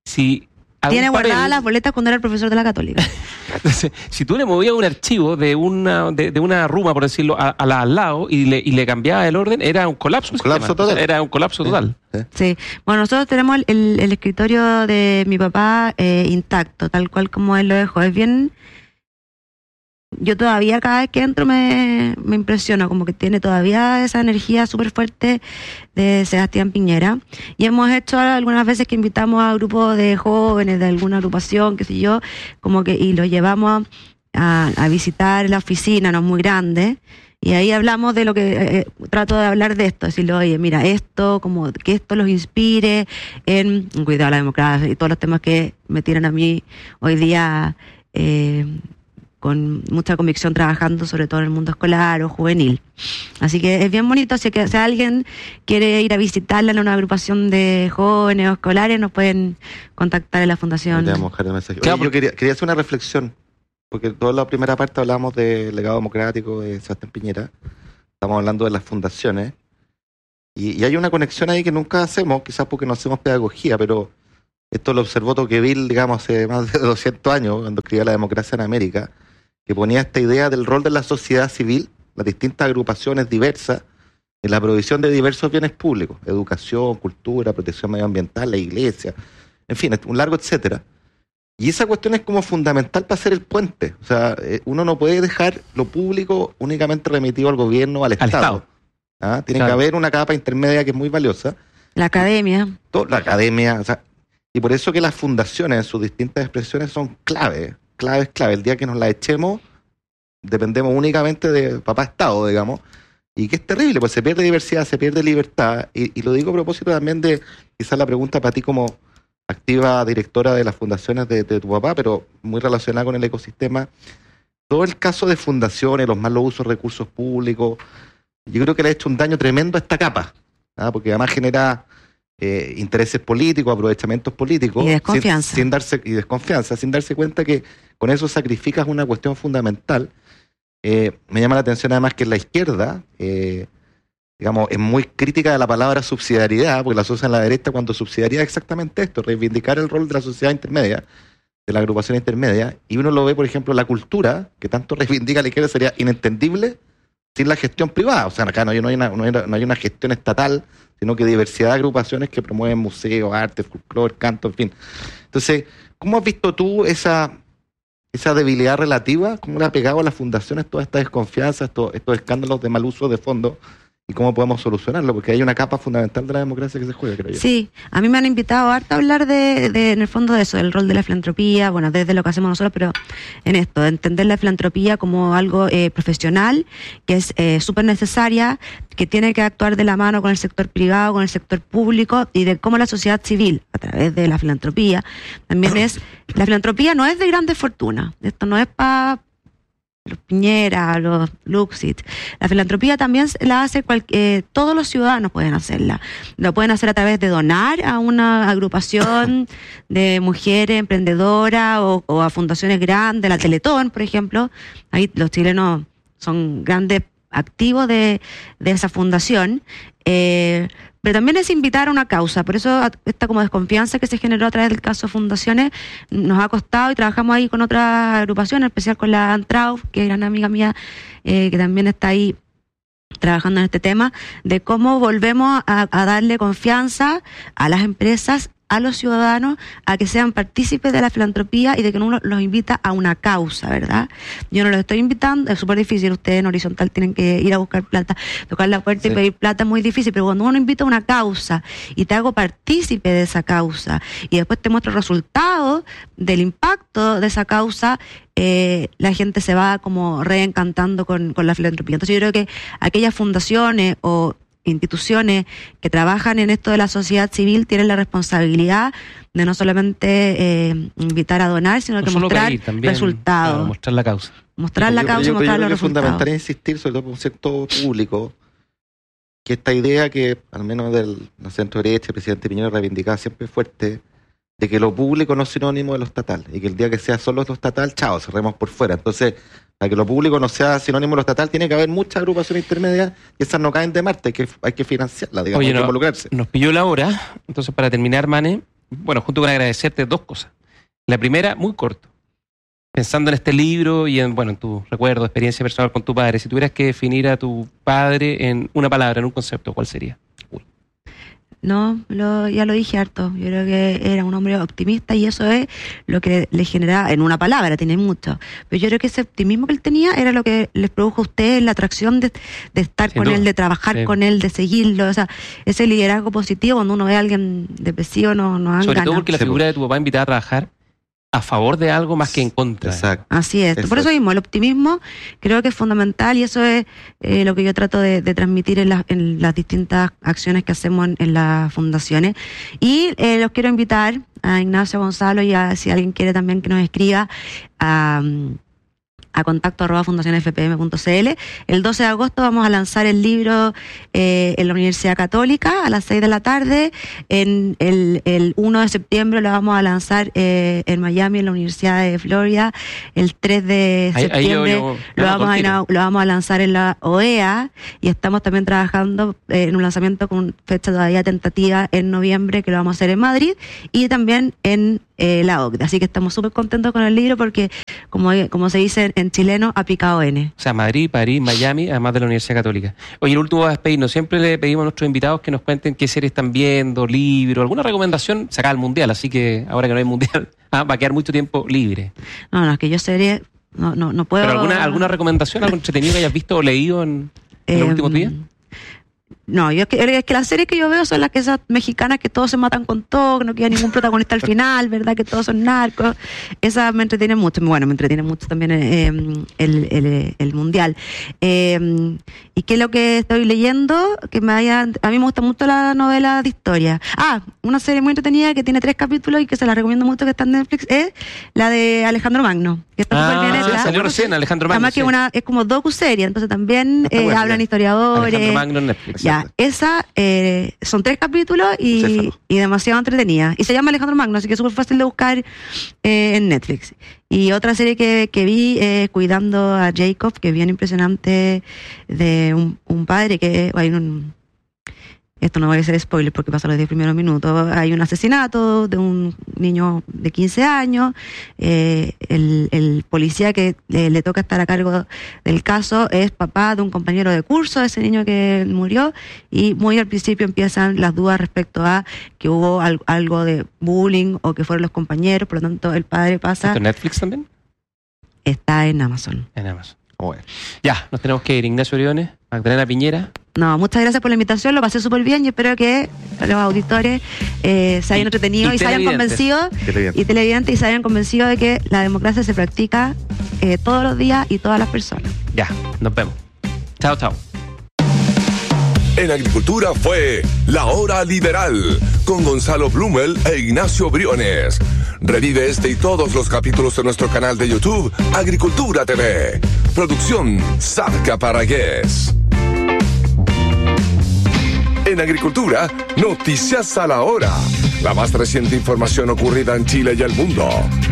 Tiene guardadas las boletas cuando era el profesor de la Católica. Entonces, si tú le movías un archivo de una ruma, por decirlo, a la al lado y le cambiabas el orden, era un colapso. Total. Era un colapso total. Sí. Bueno, nosotros tenemos el escritorio de mi papá intacto, tal cual como él lo dejó. Es bien yo todavía cada vez que entro me impresiono, como que tiene todavía esa energía súper fuerte de Sebastián Piñera. Y hemos hecho algunas veces que invitamos a grupos de jóvenes de alguna agrupación, qué sé yo, como que y los llevamos a visitar la oficina, no es muy grande, y ahí hablamos de lo que trato de hablar de esto, decirle, oye, mira, esto, como que esto los inspire en cuidado a la democracia y todos los temas que me tienen a mí hoy día con mucha convicción trabajando sobre todo en el mundo escolar o juvenil. Así que es bien bonito, así que si alguien quiere ir a visitarla en una agrupación de jóvenes o escolares, nos pueden contactar en la fundación. Oye, yo quería hacer una reflexión, porque toda la primera parte hablamos del legado democrático de Sebastián Piñera, estamos hablando de las fundaciones, y hay una conexión ahí que nunca hacemos, quizás porque no hacemos pedagogía, pero esto lo observó Tocqueville, digamos, hace más de 200 años, cuando escribía La democracia en América, que ponía esta idea del rol de la sociedad civil, las distintas agrupaciones diversas, en la provisión de diversos bienes públicos, educación, cultura, protección medioambiental, la iglesia, en fin, un largo etcétera. Y esa cuestión es como fundamental para hacer el puente. O sea, uno no puede dejar lo público únicamente remitido al gobierno, al Estado. ¿Ah? Tiene que haber una capa intermedia que es muy valiosa. La academia. La academia, o sea, y por eso que las fundaciones en sus distintas expresiones son clave. El día que nos la echemos, dependemos únicamente de papá Estado, digamos, y que es terrible, pues se pierde diversidad, se pierde libertad, y lo digo a propósito también de, quizás la pregunta para ti como activa directora de las fundaciones de tu papá, pero muy relacionada con el ecosistema. Todo el caso de fundaciones, los malos usos de recursos públicos, yo creo que le ha hecho un daño tremendo a esta capa, ¿ah? Porque además genera intereses políticos, aprovechamientos políticos y desconfianza. Sin darse cuenta que con eso sacrificas una cuestión fundamental. Me llama la atención además que la izquierda digamos, es muy crítica de la palabra subsidiariedad, porque la asocia en la derecha cuando subsidiariedad es exactamente esto, reivindicar el rol de la sociedad intermedia, de la agrupación intermedia, y uno lo ve, por ejemplo, la cultura, que tanto reivindica la izquierda, sería inentendible sin la gestión privada. O sea, acá no hay una gestión estatal, sino que diversidad de agrupaciones que promueven museos, arte, folclore, canto, en fin. Entonces, ¿cómo has visto tú esa debilidad relativa? ¿Cómo le ha pegado a las fundaciones toda esta desconfianza, estos escándalos de mal uso de fondos? ¿Y cómo podemos solucionarlo? Porque hay una capa fundamental de la democracia que se juega, creo yo. Sí, a mí me han invitado harto a hablar de en el fondo de eso, del rol de la filantropía, bueno, desde lo que hacemos nosotros, pero en esto, de entender la filantropía como algo profesional, que es súper necesaria, que tiene que actuar de la mano con el sector privado, con el sector público, y de cómo la sociedad civil, a través de la filantropía, también es... La filantropía no es de grandes fortunas, esto no es para... los Piñera, los Luxit. La filantropía también la hace todos los ciudadanos pueden hacerla. Lo pueden hacer a través de donar a una agrupación de mujeres emprendedoras o a fundaciones grandes, la Teletón, por ejemplo. Ahí los chilenos son grandes activos de esa fundación. Pero también es invitar a una causa, por eso esta como desconfianza que se generó a través del caso de fundaciones nos ha costado, y trabajamos ahí con otras agrupaciones, en especial con la Antrauf, que es gran amiga mía, que también está ahí trabajando en este tema, de cómo volvemos a darle confianza a las empresas, a los ciudadanos, a que sean partícipes de la filantropía y de que uno los invita a una causa, ¿verdad? Yo no los estoy invitando, es súper difícil, ustedes en Horizontal tienen que ir a buscar plata, tocar la puerta y pedir plata es muy difícil, pero cuando uno invita a una causa y te hago partícipe de esa causa y después te muestro resultados del impacto de esa causa, la gente se va como reencantando con la filantropía. Entonces yo creo que aquellas fundaciones o instituciones que trabajan en esto de la sociedad civil tienen la responsabilidad de no solamente invitar a donar, sino que mostrar resultados. Claro, mostrar la causa. Mostrar la causa y mostrar los resultados. Es fundamental insistir, sobre todo por un sector público, que esta idea que, al menos del centro derecha, el presidente Piñera reivindicaba siempre fuerte, de que lo público no es sinónimo de lo estatal, y que el día que sea solo lo estatal, chao, cerremos por fuera. Entonces, para que lo público no sea sinónimo de lo estatal, tiene que haber muchas agrupaciones intermedias, y esas no caen de Marte, hay que financiarlas, digamos, hay que involucrarse. Nos pilló la hora, entonces para terminar, Mane, bueno, junto con agradecerte dos cosas. La primera, muy corto, pensando en este libro y en tu recuerdo, experiencia personal con tu padre, si tuvieras que definir a tu padre en una palabra, en un concepto, ¿cuál sería? No, ya lo dije harto. Yo creo que era un hombre optimista y eso es lo que le generaba, en una palabra, tiene mucho. Pero yo creo que ese optimismo que él tenía era lo que les produjo a ustedes la atracción de estar con él, de trabajar con él, de seguirlo. O sea, ese liderazgo positivo, cuando uno ve a alguien depresivo, no dan Sobre ganas. todo porque la figura de tu papá invitaba a trabajar a favor de algo más que en contra. Exacto. Así es. Por eso mismo, el optimismo creo que es fundamental y eso es lo que yo trato de transmitir en las distintas acciones que hacemos en las fundaciones. Y los quiero invitar a Ignacio, Gonzalo y si alguien quiere también que nos escriba a contacto@fundacionfpm.cl. El 12 de agosto vamos a lanzar el libro en la Universidad Católica a las 6 de la tarde. El 1 de septiembre lo vamos a lanzar en Miami, en la Universidad de Florida. El 3 de septiembre lo vamos a lanzar en la OEA y estamos también trabajando en un lanzamiento con fecha todavía tentativa en noviembre, que lo vamos a hacer en Madrid y también en la OCDE. Así que estamos súper contentos con el libro porque, como se dice en chileno, ha picado N. O sea, Madrid, París, Miami, además de la Universidad Católica. Oye, el último va a despedirnos. Siempre le pedimos a nuestros invitados que nos cuenten qué series están viendo, libros, alguna recomendación. Se acaba el Mundial, así que ahora que no hay Mundial, va a quedar mucho tiempo libre. No, es que yo serie no puedo... ¿Pero alguna recomendación, algo entretenido que hayas visto o leído en los últimos días? No, es que las series que yo veo son esas mexicanas que todos se matan con todo, que no queda ningún protagonista al final, ¿verdad? Que todos son narcos. Esas me entretienen mucho. Bueno, me entretiene mucho también el Mundial. ¿Y qué es lo que estoy leyendo? A mí me gusta mucho la novela de historia. Una serie muy entretenida que tiene 3 capítulos y que se la recomiendo mucho, que está en Netflix, es la de Alejandro Magno, que está súper bien hecha. Salió recién Alejandro Magno. Además que es como docu-serie, entonces también hablan historiadores. Alejandro Magno en Netflix. Ya, esa son 3 capítulos y demasiado entretenida. Y se llama Alejandro Magno, así que es súper fácil de buscar en Netflix. Y otra serie que vi es Cuidando a Jacob, que es bien impresionante, de un padre que hay esto no va a ser spoiler porque pasa los 10 primeros minutos. Hay un asesinato de un niño de 15 años. El policía que le toca estar a cargo del caso es papá de un compañero de curso de ese niño que murió. Y muy al principio empiezan las dudas respecto a que hubo algo de bullying o que fueron los compañeros. Por lo tanto, el padre pasa... ¿Está en Netflix también? Está en Amazon. En Amazon. Bueno. Ya, nos tenemos que ir. Ignacio Briones, Magdalena Piñera. No, muchas gracias por la invitación, lo pasé súper bien y espero que los auditores se hayan entretenido y se hayan convencido, y televidentes, y se hayan convencido de que la democracia se practica todos los días y todas las personas. Ya, nos vemos. Chao, chao. En Agricultura fue La Hora Liberal con Gonzalo Blumel e Ignacio Briones. Revive este y todos los capítulos en nuestro canal de YouTube Agricultura TV. Producción Sarca Paragués. En Agricultura, noticias a la hora. La más reciente información ocurrida en Chile y el mundo.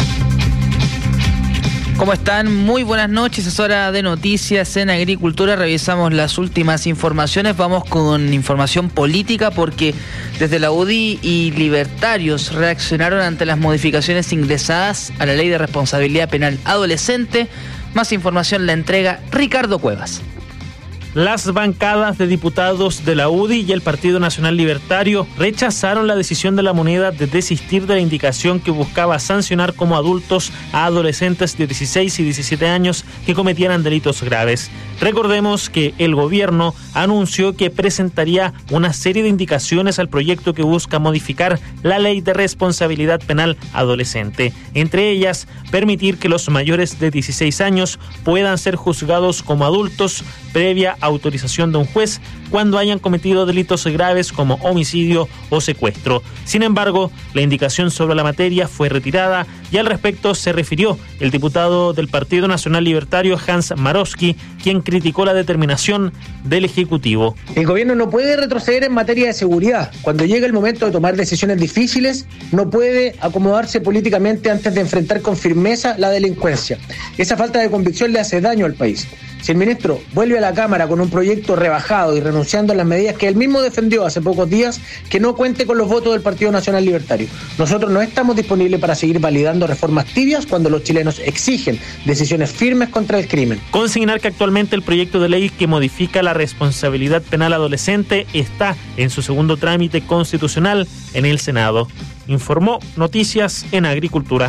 ¿Cómo están? Muy buenas noches, es hora de noticias en Agricultura. Revisamos las últimas informaciones. Vamos con información política porque desde la UDI y libertarios reaccionaron ante las modificaciones ingresadas a la Ley de Responsabilidad Penal Adolescente. Más información la entrega Ricardo Cuevas. Las bancadas de diputados de la UDI y el Partido Nacional Libertario rechazaron la decisión de la Moneda de desistir de la indicación que buscaba sancionar como adultos a adolescentes de 16 y 17 años que cometieran delitos graves. Recordemos que el gobierno anunció que presentaría una serie de indicaciones al proyecto que busca modificar la Ley de Responsabilidad Penal Adolescente. Entre ellas, permitir que los mayores de 16 años puedan ser juzgados como adultos previa autorización de un juez cuando hayan cometido delitos graves como homicidio o secuestro. Sin embargo, la indicación sobre la materia fue retirada y al respecto se refirió el diputado del Partido Nacional Libertario Hans Marowski, quien criticó la determinación del Ejecutivo. El gobierno no puede retroceder en materia de seguridad. Cuando llega el momento de tomar decisiones difíciles, no puede acomodarse políticamente antes de enfrentar con firmeza la delincuencia. Esa falta de convicción le hace daño al país. Si el ministro vuelve a la Cámara con con un proyecto rebajado y renunciando a las medidas que él mismo defendió hace pocos días, que no cuente con los votos del Partido Nacional Libertario. Nosotros no estamos disponibles para seguir validando reformas tibias cuando los chilenos exigen decisiones firmes contra el crimen. Consignar que actualmente el proyecto de ley que modifica la responsabilidad penal adolescente está en su segundo trámite constitucional en el Senado. Informó Noticias en Agricultura.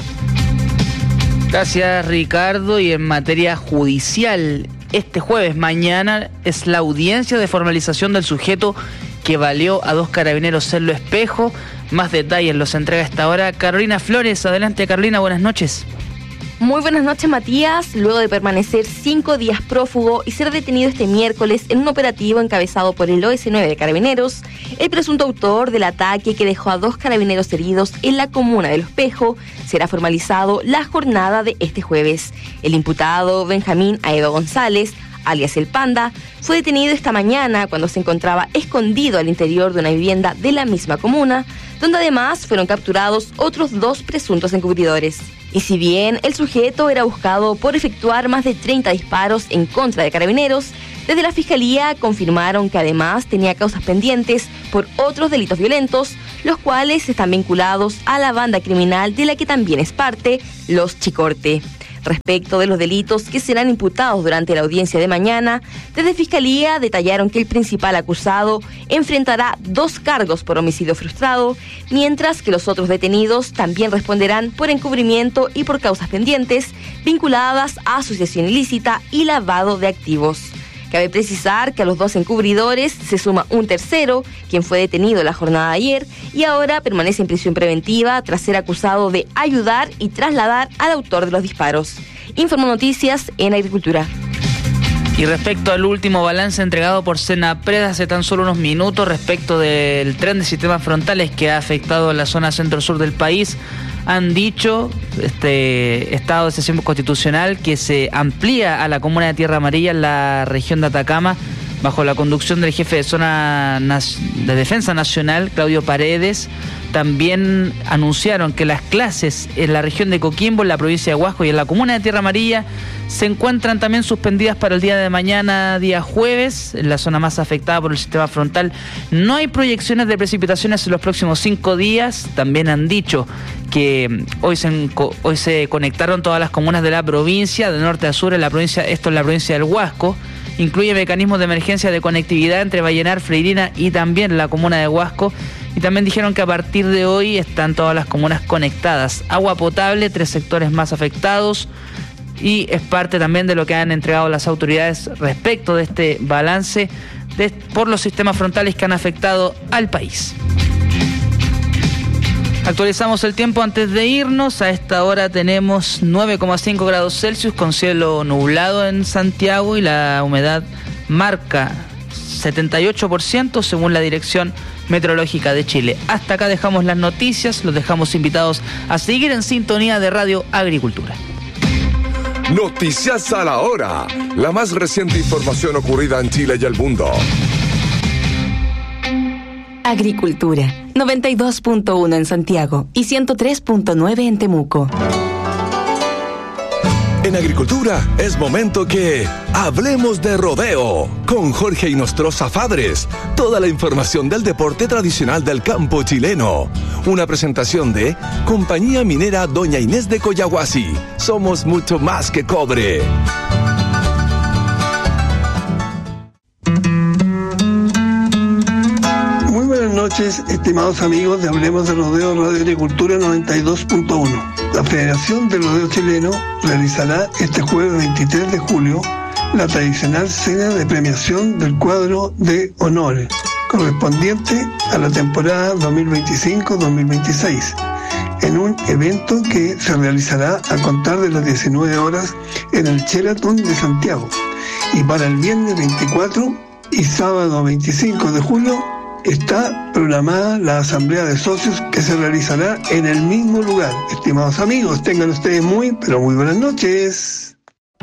Gracias, Ricardo. Y en materia judicial, este jueves, mañana, es la audiencia de formalización del sujeto que baleó a 2 carabineros en Lo Espejo. Más detalles los entrega a esta hora Carolina Flores. Adelante, Carolina, buenas noches. Muy buenas noches, Matías. Luego de permanecer 5 días prófugo y ser detenido este miércoles en un operativo encabezado por el OS9 de Carabineros, el presunto autor del ataque que dejó a 2 carabineros heridos en la comuna de Lo Espejo será formalizado la jornada de este jueves. El imputado Benjamín Aedo González, alias El Panda, fue detenido esta mañana cuando se encontraba escondido al interior de una vivienda de la misma comuna, donde además fueron capturados otros 2 presuntos encubridores. Y si bien el sujeto era buscado por efectuar más de 30 disparos en contra de carabineros, desde la Fiscalía confirmaron que además tenía causas pendientes por otros delitos violentos, los cuales están vinculados a la banda criminal de la que también es parte, Los Chicorte. Respecto de los delitos que serán imputados durante la audiencia de mañana, desde Fiscalía detallaron que el principal acusado enfrentará 2 cargos por homicidio frustrado, mientras que los otros detenidos también responderán por encubrimiento y por causas pendientes vinculadas a asociación ilícita y lavado de activos. Cabe precisar que a los 2 encubridores se suma un tercero, quien fue detenido la jornada de ayer y ahora permanece en prisión preventiva tras ser acusado de ayudar y trasladar al autor de los disparos. Informó Noticias en Agricultura. Y respecto al último balance entregado por Senapred hace tan solo unos minutos respecto del tren de sistemas frontales que ha afectado a la zona centro-sur del país, han dicho este estado de excepción constitucional que se amplía a la comuna de Tierra Amarilla en la región de Atacama bajo la conducción del jefe de zona de Defensa Nacional, Claudio Paredes. También anunciaron que las clases en la región de Coquimbo, en la provincia de Huasco y en la comuna de Tierra Amarilla se encuentran también suspendidas para el día de mañana, día jueves, en la zona más afectada por el sistema frontal. No hay proyecciones de precipitaciones en los próximos 5 días. También han dicho que hoy se conectaron todas las comunas de la provincia, de norte a sur, esto en la provincia del Huasco. Incluye mecanismos de emergencia de conectividad entre Vallenar, Freirina y también la comuna de Huasco. Y también dijeron que a partir de hoy están todas las comunas conectadas. Agua potable, 3 sectores más afectados. Y es parte también de lo que han entregado las autoridades respecto de este balance por los sistemas frontales que han afectado al país. Actualizamos el tiempo antes de irnos. A esta hora tenemos 9,5 grados Celsius con cielo nublado en Santiago y la humedad marca 78% según la Dirección Meteorológica de Chile. Hasta acá dejamos las noticias, los dejamos invitados a seguir en sintonía de Radio Agricultura. Noticias a la hora, la más reciente información ocurrida en Chile y el mundo. Agricultura, 92.1 en Santiago y 103.9 en Temuco. En Agricultura es momento que hablemos de rodeo con Jorge Inostroza Fadres. Toda la información del deporte tradicional del campo chileno. Una presentación de Compañía Minera Doña Inés de Coyahuasi. Somos mucho más que cobre. Muy buenas noches, estimados amigos de Hablemos de Rodeo Radio Agricultura 92.1. La Federación del Rodeo Chileno realizará este jueves 23 de julio la tradicional cena de premiación del cuadro de honores, correspondiente a la temporada 2025-2026, en un evento que se realizará a contar de las 19 horas en el Sheraton de Santiago. Y para el viernes 24 y sábado 25 de julio está programada la asamblea de socios que se realizará en el mismo lugar. Estimados amigos, tengan ustedes muy, pero muy buenas noches.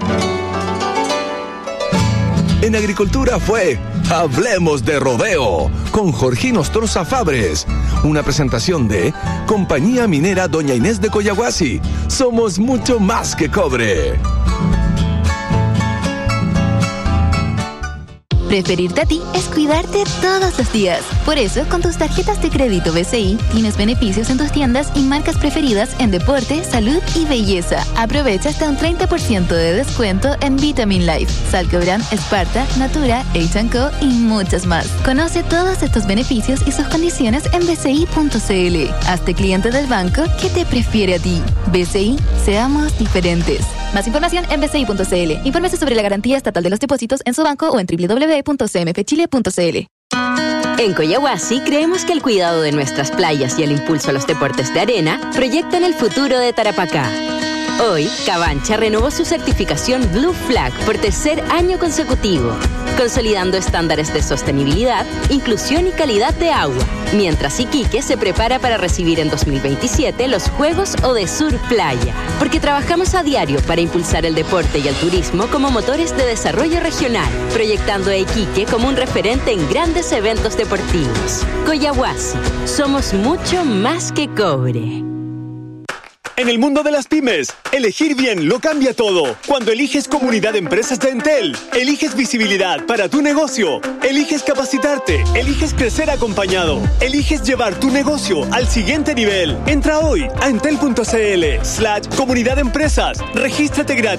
En Agricultura fue Hablemos de Rodeo con Jorge Inostroza Fabres. Una presentación de Compañía Minera Doña Inés de Coyahuasi. Somos mucho más que cobre. Preferirte a ti es cuidarte todos los días. Por eso, con tus tarjetas de crédito BCI, tienes beneficios en tus tiendas y marcas preferidas en deporte, salud y belleza. Aprovecha hasta un 30% de descuento en Vitamin Life, Salcobran, Esparta, Natura, H&Co y muchas más. Conoce todos estos beneficios y sus condiciones en bci.cl. Hazte cliente del banco que te prefiere a ti. BCI, seamos diferentes. Más información en bci.cl. Infórmese sobre la garantía estatal de los depósitos en su banco o en www.cmfchile.cl. En Coyahuasi creemos que el cuidado de nuestras playas y el impulso a los deportes de arena proyectan el futuro de Tarapacá. Hoy, Cabancha renovó su certificación Blue Flag por tercer año consecutivo, consolidando estándares de sostenibilidad, inclusión y calidad de agua, mientras Iquique se prepara para recibir en 2027 los Juegos Odesur Playa, porque trabajamos a diario para impulsar el deporte y el turismo como motores de desarrollo regional, proyectando a Iquique como un referente en grandes eventos deportivos. Coyahuasi, somos mucho más que cobre. En el mundo de las pymes, elegir bien lo cambia todo. Cuando eliges Comunidad de Empresas de Entel, eliges visibilidad para tu negocio, eliges capacitarte, eliges crecer acompañado, eliges llevar tu negocio al siguiente nivel. Entra hoy a entel.cl/comunidad de empresas, regístrate gratis.